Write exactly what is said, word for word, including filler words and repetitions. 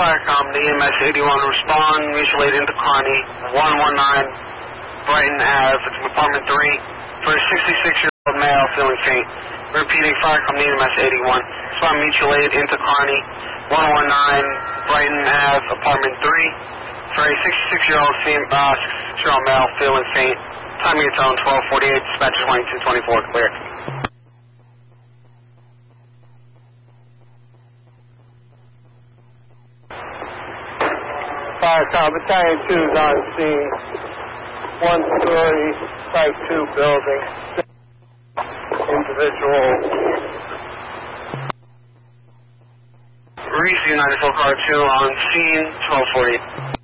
Firecom, the E M S eighty-one, respond, mutual aid into Kearney, one one nine Brighton Ave, it's apartment three, for a sixty-six-year-old male feeling faint. Repeating, Firecom, the E M S eighty-one, respond, mutual aid into Kearney, one one nine Brighton Ave, apartment three, for a sixty-six-year-old uh, sixty-six-year-old male feeling faint. Time of your tone, twelve forty-eight, dispatcher twenty-two twenty-four, clear. Firecom, Battalion two is on scene. One-story, Site two building. Individual. Reese United Full Car two on scene, twelve forty.